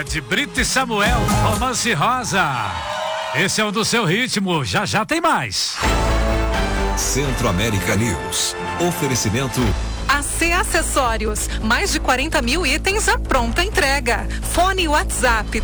de Brito e Samuel, Romance Rosa. Esse é o do seu ritmo, já tem mais. Centro-América News. Oferecimento AC Acessórios, mais de 40 mil itens à pronta entrega. Fone WhatsApp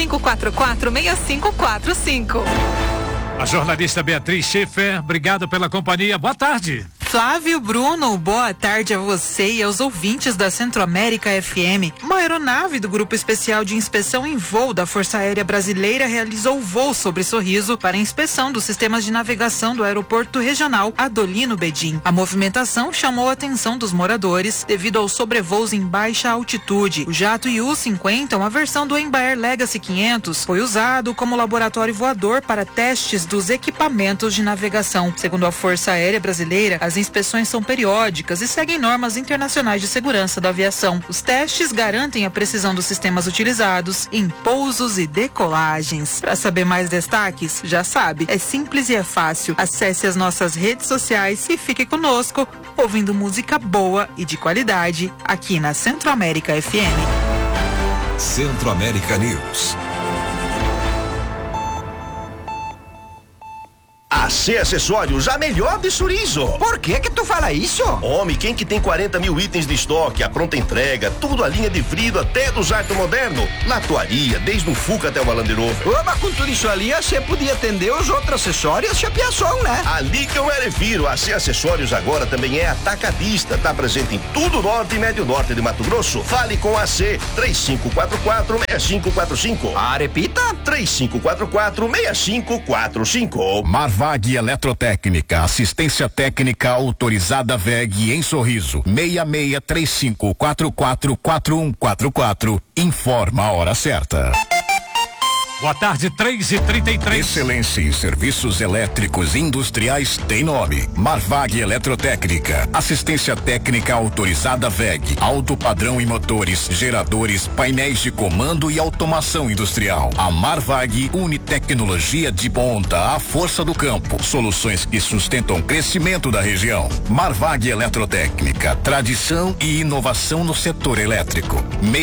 3544-6545. A jornalista Beatriz Schiffer, obrigado pela companhia, boa tarde. Flávio, Bruno, boa tarde a você e aos ouvintes da Centro-América FM. Uma aeronave do Grupo Especial de Inspeção em Voo da Força Aérea Brasileira realizou voo sobre Sorriso para inspeção dos sistemas de navegação do Aeroporto Regional Adolino Bedin. A movimentação chamou a atenção dos moradores devido aos sobrevoos em baixa altitude. O jato IU-50, uma versão do Embraer Legacy 500, foi usado como laboratório voador para testes dos equipamentos de navegação. Segundo a Força Aérea Brasileira, as inspeções são periódicas e seguem normas internacionais de segurança da aviação. Os testes garantem a precisão dos sistemas utilizados em pousos e decolagens. Para saber mais destaques, já sabe, é simples e é fácil. Acesse as nossas redes sociais e fique conosco, ouvindo música boa e de qualidade aqui na Centro-América FM. Centro-América News. AC Acessórios, a melhor de Sorriso. Por que tu fala isso? Homem, quem que tem 40 mil itens de estoque, a pronta entrega, tudo a linha de frio até dos artes moderno, na toaria, desde o Fuca até o Land Rover. Ô, mas com tudo isso ali, você podia atender os outros acessórios chapeação, né? Ali que eu me refiro, a AC Acessórios agora também é atacadista, tá presente em tudo norte e médio norte de Mato Grosso. Fale com a AC 3544-6545. Repita. 3544-6545. Marvag Eletrotécnica, assistência técnica autorizada VEG em Sorriso, 6635444144. Informa a hora certa. Boa tarde, 3h33. Excelência em serviços elétricos industriais tem nome. Marvag Eletrotécnica. Assistência técnica autorizada VEG. Alto padrão em motores, geradores, painéis de comando e automação industrial. A Marvag une tecnologia de ponta à força do campo. Soluções que sustentam o crescimento da região. Marvag Eletrotécnica. Tradição e inovação no setor elétrico.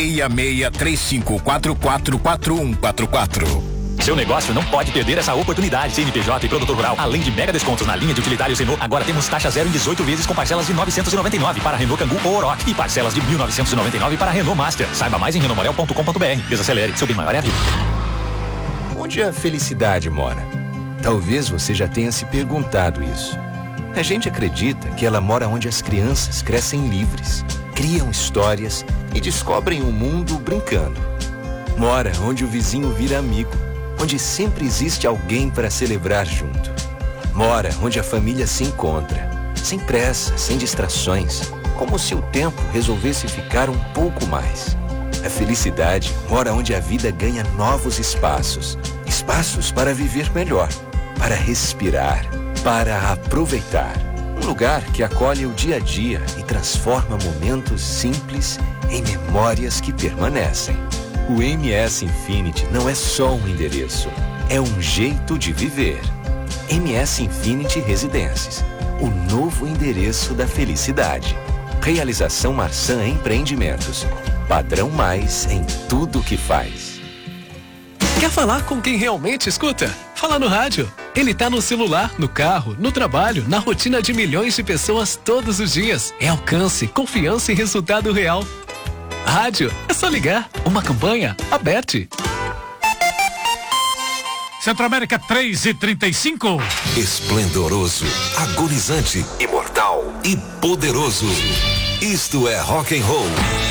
6635444144. Seu negócio não pode perder essa oportunidade. CNPJ e produtor rural, além de mega descontos na linha de utilitários Renault, agora temos taxa zero em 18 vezes com parcelas de 999 para Renault Kangoo ou Oroch e parcelas de 1.999 para Renault Master. Saiba mais em renaultmorel.com.br. Desacelere, seu bem maior é a vida. Onde a felicidade mora? Talvez você já tenha se perguntado isso. A gente acredita que ela mora onde as crianças crescem livres, criam histórias e descobrem o mundo brincando. Mora onde o vizinho vira amigo, onde sempre existe alguém para celebrar junto. Mora onde a família se encontra, sem pressa, sem distrações, como se o tempo resolvesse ficar um pouco mais. A felicidade mora onde a vida ganha novos espaços, espaços para viver melhor, para respirar, para aproveitar. Um lugar que acolhe o dia a dia e transforma momentos simples em memórias que permanecem. O MS Infinity não é só um endereço, é um jeito de viver. MS Infinity Residências, o novo endereço da felicidade. Realização Marsan Empreendimentos. Padrão mais em tudo que faz. Quer falar com quem realmente escuta? Fala no rádio. Ele tá no celular, no carro, no trabalho, na rotina de milhões de pessoas todos os dias. É alcance, confiança e resultado real. Rádio, é só ligar. Uma campanha aberta. Centro-América 3h35. Esplendoroso, agonizante, imortal e poderoso. Isto é rock and roll.